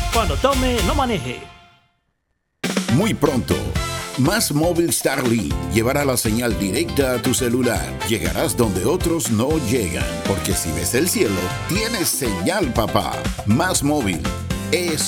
Cuando tome, no maneje. Muy pronto, Más Móvil Starlink llevará la señal directa a tu celular. Llegarás donde otros no llegan, porque si ves el cielo, tienes señal, papá. Más Móvil es